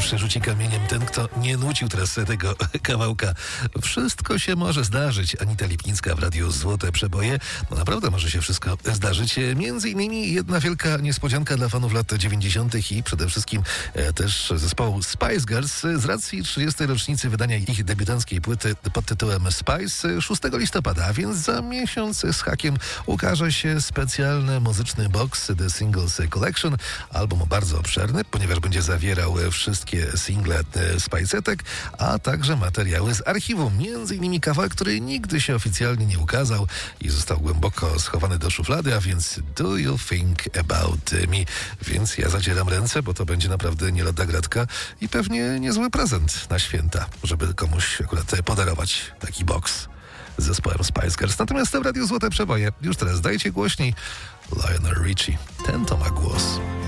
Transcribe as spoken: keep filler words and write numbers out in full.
pierwszy rzuci kamieniem ten, kto nie nucił teraz tego kawałka. Wszystko się może zdarzyć. Anita Lipnicka w Radiu Złote Przeboje. No naprawdę może się wszystko zdarzyć. Między innymi jedna wielka niespodzianka dla fanów lat dziewięćdziesiątych i przede wszystkim e, też zespołu Spice Girls z racji trzydziestej rocznicy wydania ich debiutanckiej płyty pod tytułem Spice szóstego listopada, a więc za miesiąc z hakiem ukaże się specjalny muzyczny box The Singles Collection. Album bardzo obszerny, ponieważ będzie zawierał wszystkie single Spice'etek, a także materiały z archiwum. Między innymi kawałek, który nigdy się oficjalnie nie ukazał i został głęboko schowany do szuflady, a więc Do You Think About Me? Więc ja zacieram ręce, bo to będzie naprawdę nie lada gratka i pewnie niezły prezent na święta, żeby komuś akurat podarować taki box z zespołem Spice Girls. Natomiast w Radiu Złote Przeboje już teraz dajcie głośniej. Lionel Richie, ten to ma głos.